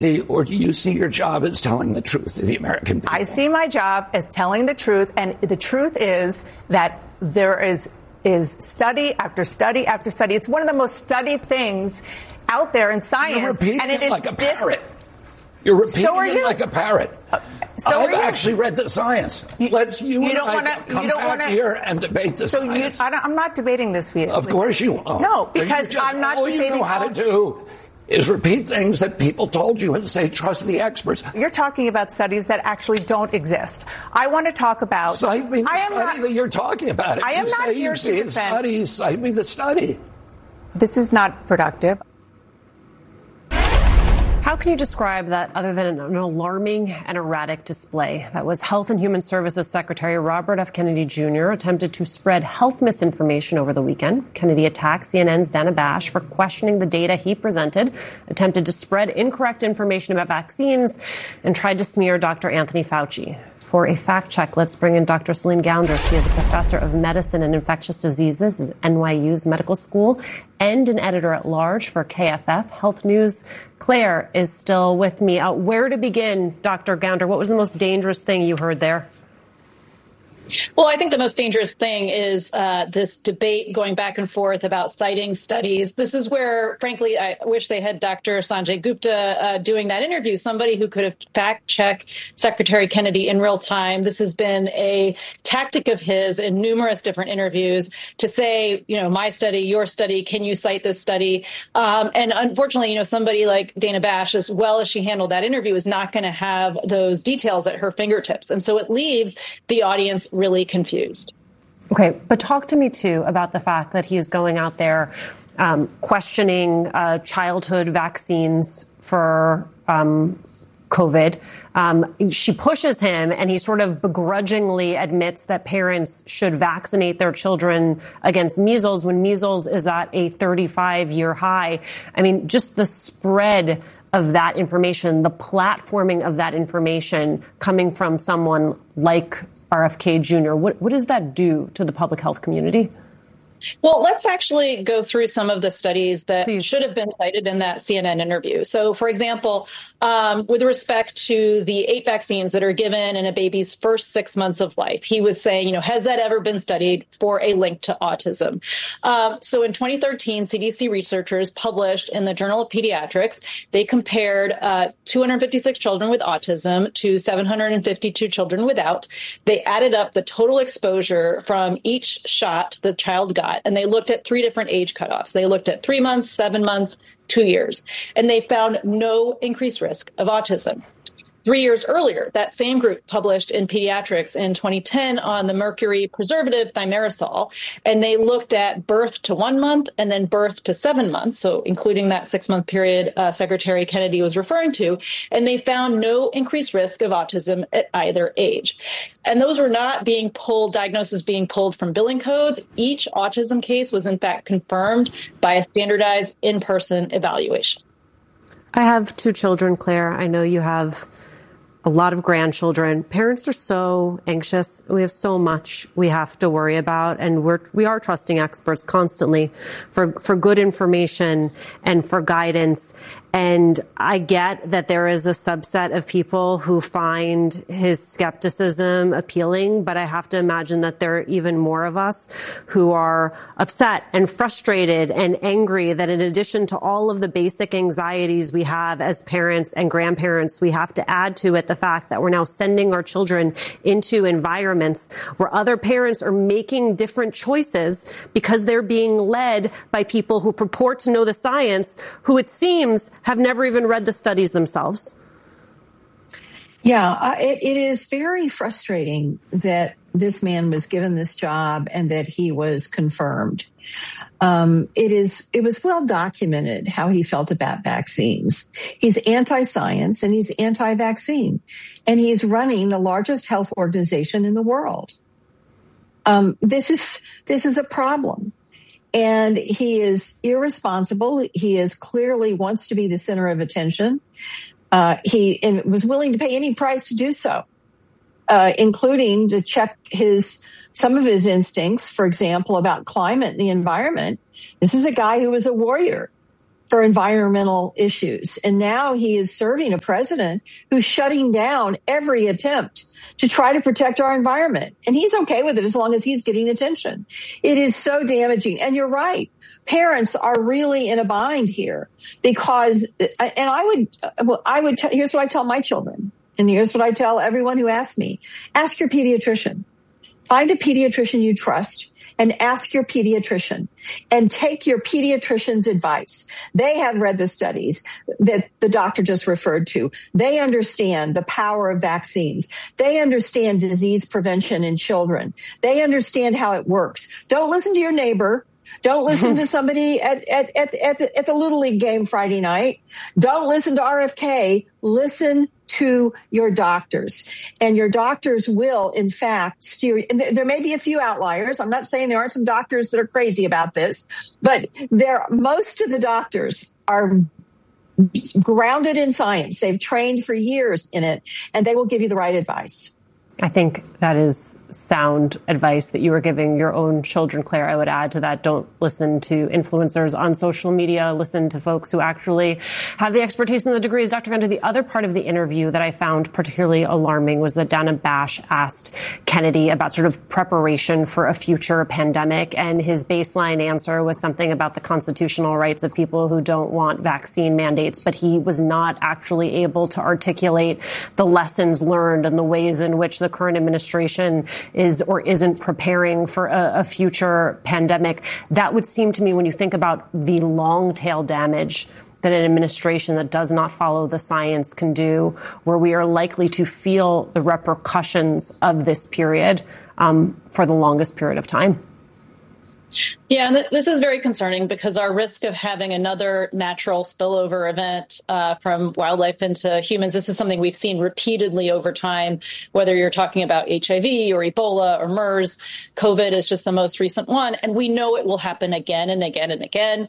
Or do you see your job as telling the truth to the American people? I see my job as telling the truth, and the truth is that there is study after study after study. It's one of the most studied things out there in science. You're repeating and it it is like a parrot. You're repeating it like a parrot. I've actually read the science. Let's you and I come back here and debate the science. I'm not debating this with you. Of course you won't. No, because I'm not debating. All you know how to do is repeat things that people told you and say, trust the experts. You're talking about studies that actually don't exist. I want to talk about... Cite me the study that you're talking about. I am not here to defend. Studies, cite me the study. This is not productive. How can you describe that other than an alarming and erratic display? That was Health and Human Services Secretary Robert F. Kennedy Jr. attempted to spread health misinformation over the weekend. Kennedy attacked CNN's Dana Bash for questioning the data he presented, attempted to spread incorrect information about vaccines, and tried to smear Dr. Anthony Fauci. For a fact check, let's bring in Dr. Celine Gounder. She is a professor of medicine and infectious diseases at NYU's Medical School and an editor-at-large for KFF Health News. Claire is still with me. Where to begin, Dr. Gounder? What was the most dangerous thing you heard there? Well, I think the most dangerous thing is this debate going back and forth about citing studies. This is where, frankly, I wish they had Dr. Sanjay Gupta doing that interview, somebody who could have fact-checked Secretary Kennedy in real time. This has been a tactic of his in numerous different interviews to say, my study, your study, can you cite this study? And unfortunately, somebody like Dana Bash, as well as she handled that interview, is not going to have those details at her fingertips. And so it leaves the audience really confused. Okay, but talk to me, too, about the fact that he is going out there questioning childhood vaccines for COVID. She pushes him, and he sort of begrudgingly admits that parents should vaccinate their children against measles when measles is at a 35-year high. I mean, just the spread of that information, the platforming of that information coming from someone like RFK Jr. What does that do to the public health community? Well, let's actually go through some of the studies that should have been cited in that CNN interview. So, for example, with respect to the 8 vaccines that are given in a baby's first 6 months of life, he was saying, has that ever been studied for a link to autism? So in 2013, CDC researchers published in the Journal of Pediatrics, they compared 256 children with autism to 752 children without. They added up the total exposure from each shot the child got. And they looked at 3 different age cutoffs. They looked at 3 months, 7 months, 2 years, and they found no increased risk of autism. 3 years earlier, that same group published in Pediatrics in 2010 on the mercury preservative thimerosal, and they looked at birth to 1 month and then birth to 7 months, so including that 6-month period Secretary Kennedy was referring to, and they found no increased risk of autism at either age. And those were not diagnoses being pulled from billing codes. Each autism case was in fact confirmed by a standardized in-person evaluation. I have 2 children, Claire. I know you have a lot of grandchildren. Parents are so anxious. We have so much we have to worry about, and we are trusting experts constantly for good information and for guidance. And I get that there is a subset of people who find his skepticism appealing, but I have to imagine that there are even more of us who are upset and frustrated and angry that in addition to all of the basic anxieties we have as parents and grandparents, we have to add to it the fact that we're now sending our children into environments where other parents are making different choices because they're being led by people who purport to know the science, who it seems have never even read the studies themselves. Yeah, it is very frustrating that this man was given this job and that he was confirmed. It was well documented how he felt about vaccines. He's anti-science and he's anti-vaccine, and he's running the largest health organization in the world. This is a problem. And he is irresponsible. He is clearly wants to be the center of attention. He was willing to pay any price to do so, including to check some of his instincts, for example, about climate and the environment. This is a guy who was a warrior for environmental issues. And now he is serving a president who's shutting down every attempt to try to protect our environment. And he's okay with it as long as he's getting attention. It is so damaging. And you're right. Parents are really in a bind here because, and I would here's what I tell my children. And here's what I tell everyone who asks me. Ask your pediatrician. Find a pediatrician you trust and ask your pediatrician and take your pediatrician's advice. They have read the studies that the doctor just referred to. They understand the power of vaccines. They understand disease prevention in children. They understand how it works. Don't listen to your neighbor. Don't listen to somebody at the Little League game Friday night. Don't listen to RFK. Listen to your doctors. And your doctors will, in fact, steer. And there may be a few outliers. I'm not saying there aren't some doctors that are crazy about this, but most of the doctors are grounded in science. They've trained for years in it, and they will give you the right advice. I think that is sound advice that you are giving your own children, Claire. I would add to that, don't listen to influencers on social media. Listen to folks who actually have the expertise and the degrees. Dr. Gender, the other part of the interview that I found particularly alarming was that Dana Bash asked Kennedy about sort of preparation for a future pandemic. And his baseline answer was something about the constitutional rights of people who don't want vaccine mandates. But he was not actually able to articulate the lessons learned and the ways in which the current administration is or isn't preparing for a future pandemic. That would seem to me, when you think about the long tail damage that an administration that does not follow the science can do, where we are likely to feel the repercussions of this period for the longest period of time. Yeah, and this is very concerning because our risk of having another natural spillover event from wildlife into humans, this is something we've seen repeatedly over time, whether you're talking about HIV or Ebola or MERS. COVID is just the most recent one, and we know it will happen again and again and again.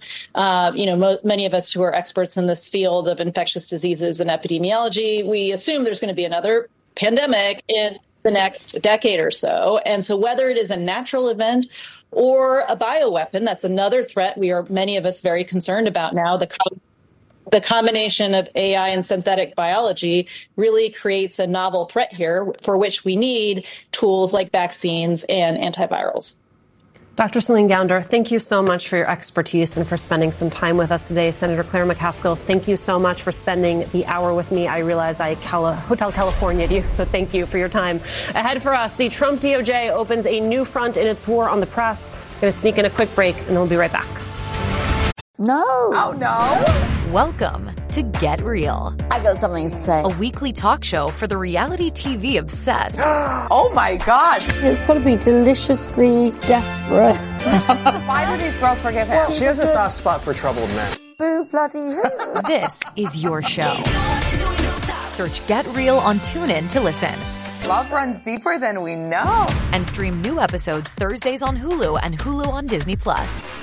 Many of us who are experts in this field of infectious diseases and epidemiology, we assume there's going to be another pandemic in the next decade or so. And so whether it is a natural event or a bioweapon, that's another threat many of us very concerned about now. The combination of AI and synthetic biology really creates a novel threat here for which we need tools like vaccines and antivirals. Dr. Celine Gounder, thank you so much for your expertise and for spending some time with us today. Senator Claire McCaskill, thank you so much for spending the hour with me. I realize I Hotel California'd you, so thank you for your time. Ahead for us, the Trump DOJ opens a new front in its war on the press. Going to sneak in a quick break, and then we'll be right back. No. Oh, no. Welcome to Get Real. I got something to say. A weekly talk show for the reality TV obsessed. Oh, my God. It's got to be deliciously desperate. Why do these girls forgive him? She has a soft spot for troubled men. Boo bloody who. This is your show. Search Get Real on TuneIn to listen. Love runs deeper than we know. And stream new episodes Thursdays on Hulu and Hulu on Disney+.